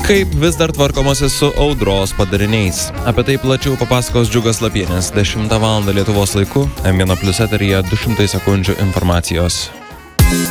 Kaip vis dar tvarkomasi su audros padariniais. Apie tai plačiau papasakos Džiugas Lapienis 10 val. Lietuvos laiku, M1+ eteryje 200 sekundžių informacijos.